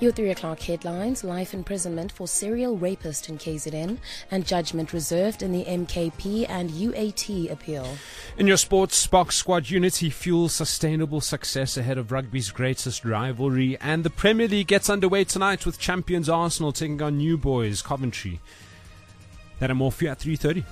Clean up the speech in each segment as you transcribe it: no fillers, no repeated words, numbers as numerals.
Your 3 o'clock headlines: life imprisonment for serial rapist in KZN and judgment reserved in the MKP and UAT appeal. In your sports, Spark Squad unity fuels sustainable success ahead of rugby's greatest rivalry, and the Premier League gets underway tonight with champions Arsenal taking on new boys Coventry. That and more for you at 3:30.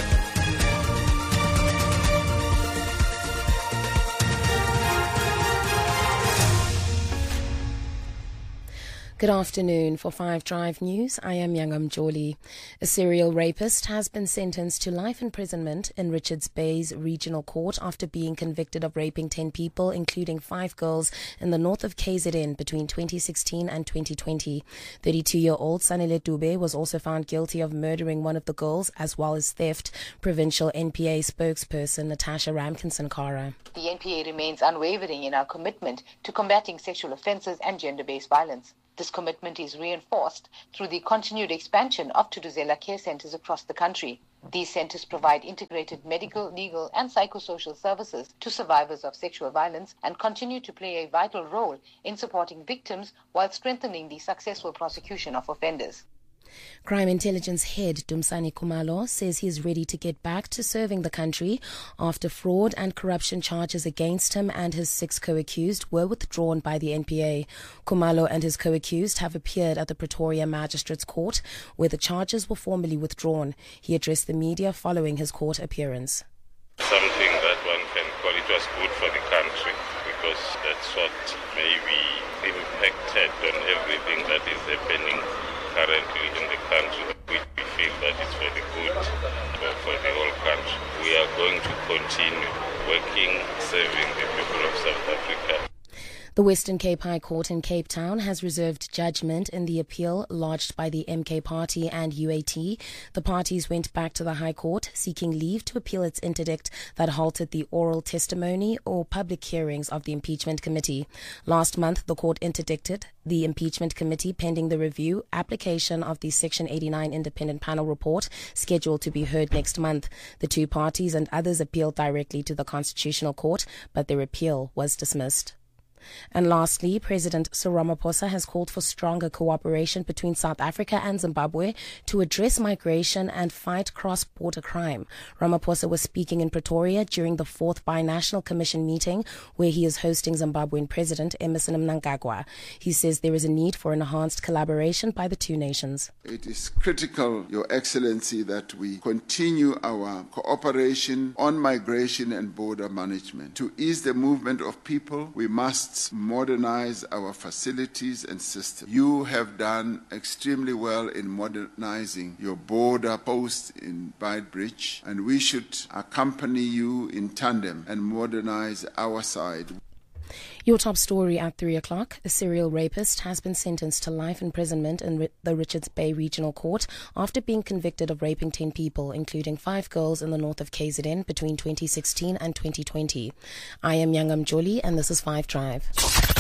Good afternoon. For 5 Drive News, I am Yangam Joli. A serial rapist has been sentenced to life imprisonment in Richards Bay's regional court after being convicted of raping 10 people, including 5 girls, in the north of KZN between 2016 and 2020. 32-year-old Sanile Dube was also found guilty of murdering one of the girls as well as theft. Provincial NPA spokesperson Natasha Ramkinson-Kara. The NPA remains unwavering in our commitment to combating sexual offences and gender-based violence. This commitment is reinforced through the continued expansion of Thuthuzela care centres across the country. These centres provide integrated medical, legal and psychosocial services to survivors of sexual violence and continue to play a vital role in supporting victims while strengthening the successful prosecution of offenders. Crime Intelligence Head Dumsani Khumalo says he is ready to get back to serving the country after fraud and corruption charges against him and his 6 co-accused were withdrawn by the NPA. Khumalo and his co-accused have appeared at the Pretoria Magistrates Court, where the charges were formally withdrawn. He addressed the media following his court appearance. Something that one can call it was good for the country, because that's what maybe impacted on everything that is happening currently in the country. We feel that it's for the good for the whole country. We are going to continue working, serving the people of South Africa. The Western Cape High Court in Cape Town has reserved judgment in the appeal lodged by the MK Party and UAT. The parties went back to the High Court seeking leave to appeal its interdict that halted the oral testimony or public hearings of the impeachment committee. Last month, the court interdicted the impeachment committee pending the review application of the Section 89 independent panel report scheduled to be heard next month. The 2 parties and others appealed directly to the Constitutional Court, but their appeal was dismissed. And lastly, President Cyril Ramaphosa has called for stronger cooperation between South Africa and Zimbabwe to address migration and fight cross-border crime. Ramaphosa was speaking in Pretoria during the 4th Binational Commission meeting, where he is hosting Zimbabwean President Emmerson Mnangagwa. He says there is a need for enhanced collaboration by the 2 nations. It is critical, Your Excellency, that we continue our cooperation on migration and border management. To ease the movement of people, we must modernize our facilities and systems. You have done extremely well in modernizing your border post in Beitbridge, and we should accompany you in tandem and modernize our side. Your top story at 3 o'clock. A serial rapist has been sentenced to life imprisonment in the Richards Bay Regional Court after being convicted of raping 10 people, including 5 girls in the north of KZN between 2016 and 2020. I am Yangam Joli, and this is 5 Drive.